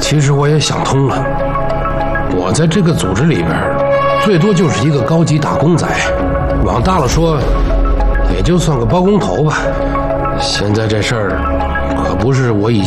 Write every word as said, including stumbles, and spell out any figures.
其实我也想通了，我在这个组织里边，最多就是一个高级打工仔，往大了说，也就算个包工头吧。现在这事儿可不是我以前